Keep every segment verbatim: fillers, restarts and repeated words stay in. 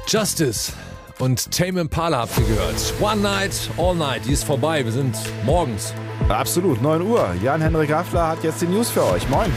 Justice und Tame Impala habt ihr gehört. One Night, All Night, die ist vorbei. Wir sind morgens. Absolut, neun Uhr. Jan-Henrik Haffler hat jetzt die News für euch. Moin.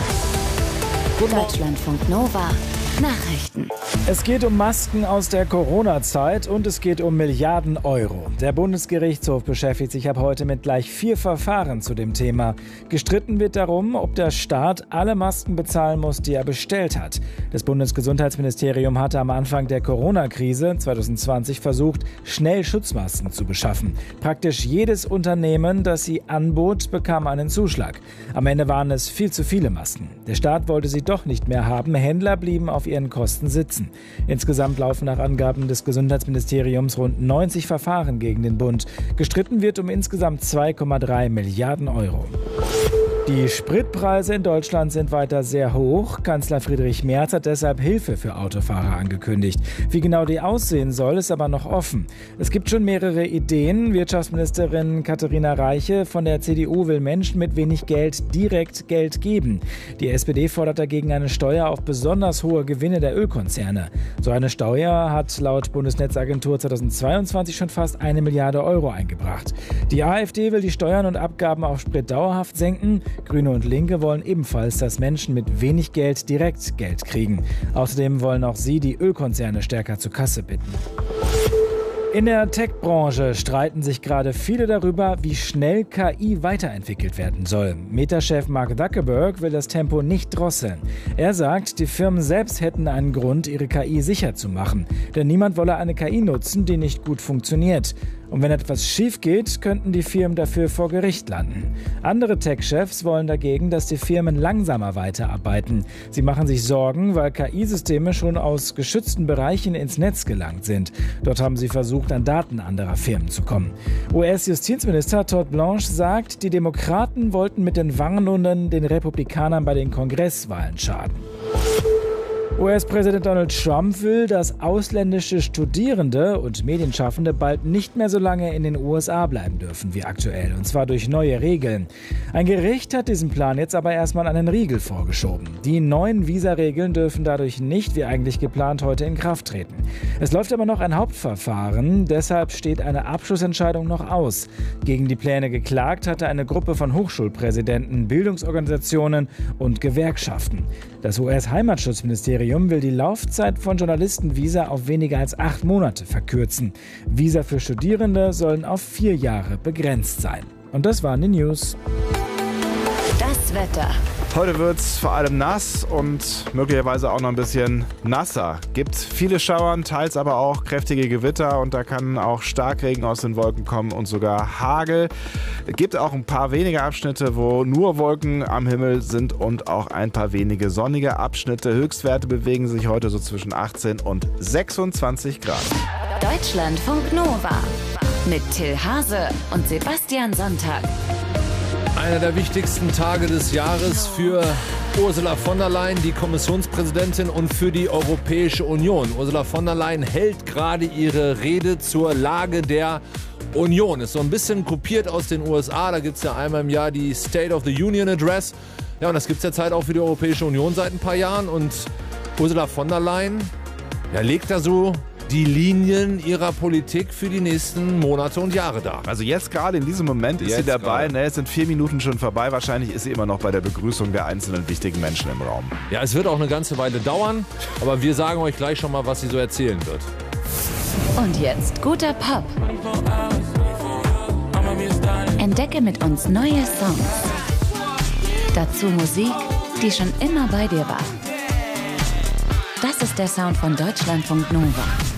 Deutschlandfunk Nova. Nachrichten. Es geht um Masken aus der Corona-Zeit und es geht um Milliarden Euro. Der Bundesgerichtshof beschäftigt sich ab heute mit gleich vier Verfahren zu dem Thema. Gestritten wird darum, ob der Staat alle Masken bezahlen muss, die er bestellt hat. Das Bundesgesundheitsministerium hatte am Anfang der Corona-Krise zwanzig zwanzig versucht, schnell Schutzmasken zu beschaffen. Praktisch jedes Unternehmen, das sie anbot, bekam einen Zuschlag. Am Ende waren es viel zu viele Masken. Der Staat wollte sie doch nicht mehr haben. Händler blieben auf ihren Kosten sitzen. Insgesamt laufen nach Angaben des Gesundheitsministeriums rund neunzig Verfahren gegen den Bund. Gestritten wird um insgesamt zwei Komma drei Milliarden Euro. Die Spritpreise in Deutschland sind weiter sehr hoch. Kanzler Friedrich Merz hat deshalb Hilfe für Autofahrer angekündigt. Wie genau die aussehen soll, ist aber noch offen. Es gibt schon mehrere Ideen. Wirtschaftsministerin Katharina Reiche von der C D U will Menschen mit wenig Geld direkt Geld geben. Die S P D fordert dagegen eine Steuer auf besonders hohe Gewinne der Ölkonzerne. So eine Steuer hat laut Bundesnetzagentur zweitausendzweiundzwanzig schon fast eine Milliarde Euro eingebracht. Die AfD will die Steuern und Abgaben auf Sprit dauerhaft senken. Grüne und Linke wollen ebenfalls, dass Menschen mit wenig Geld direkt Geld kriegen. Außerdem wollen auch sie die Ölkonzerne stärker zur Kasse bitten. In der Tech-Branche streiten sich gerade viele darüber, wie schnell K I weiterentwickelt werden soll. Meta-Chef Mark Zuckerberg will das Tempo nicht drosseln. Er sagt, die Firmen selbst hätten einen Grund, ihre K I sicher zu machen. Denn niemand wolle eine K I nutzen, die nicht gut funktioniert. Und wenn etwas schief geht, könnten die Firmen dafür vor Gericht landen. Andere Tech-Chefs wollen dagegen, dass die Firmen langsamer weiterarbeiten. Sie machen sich Sorgen, weil K I-Systeme schon aus geschützten Bereichen ins Netz gelangt sind. Dort haben sie versucht, an Daten anderer Firmen zu kommen. U S-Justizminister Todd Blanche sagt, die Demokraten wollten mit den Warnungen den Republikanern bei den Kongresswahlen schaden. U S-Präsident Donald Trump will, dass ausländische Studierende und Medienschaffende bald nicht mehr so lange in den U S A bleiben dürfen wie aktuell, und zwar durch neue Regeln. Ein Gericht hat diesem Plan jetzt aber erstmal einen Riegel vorgeschoben. Die neuen Visaregeln dürfen dadurch nicht, wie eigentlich geplant, heute in Kraft treten. Es läuft aber noch ein Hauptverfahren, deshalb steht eine Abschlussentscheidung noch aus. Gegen die Pläne geklagt hatte eine Gruppe von Hochschulpräsidenten, Bildungsorganisationen und Gewerkschaften. Das U S-Heimatschutzministerium will die Laufzeit von Journalistenvisa auf weniger als acht Monate verkürzen. Visa für Studierende sollen auf vier Jahre begrenzt sein. Und das waren die News. Das Wetter. Heute wird es vor allem nass und möglicherweise auch noch ein bisschen nasser. Gibt viele Schauern, teils aber auch kräftige Gewitter und da kann auch Starkregen aus den Wolken kommen und sogar Hagel. Es gibt auch ein paar wenige Abschnitte, wo nur Wolken am Himmel sind und auch ein paar wenige sonnige Abschnitte. Höchstwerte bewegen sich heute so zwischen achtzehn und sechsundzwanzig Grad. Deutschlandfunk Nova mit Till Hase und Sebastian Sonntag. Einer der wichtigsten Tage des Jahres für Ursula von der Leyen, die Kommissionspräsidentin, und für die Europäische Union. Ursula von der Leyen hält gerade ihre Rede zur Lage der Union. Ist so ein bisschen kopiert aus den U S A. Da gibt es ja einmal im Jahr die State of the Union Address. Ja, und das gibt es derzeit auch für die Europäische Union seit ein paar Jahren. Und Ursula von der Leyen, ja, legt da so die Linien ihrer Politik für die nächsten Monate und Jahre dar. Also jetzt gerade in diesem Moment ist jetzt sie dabei. gerade. Ne, es sind vier Minuten schon vorbei. Wahrscheinlich ist sie immer noch bei der Begrüßung der einzelnen wichtigen Menschen im Raum. Ja, es wird auch eine ganze Weile dauern, aber wir sagen euch gleich schon mal, was sie so erzählen wird. Und jetzt guter Pop. Entdecke mit uns neue Songs. Dazu Musik, die schon immer bei dir war. Das ist der Sound von Deutschlandfunk Nova.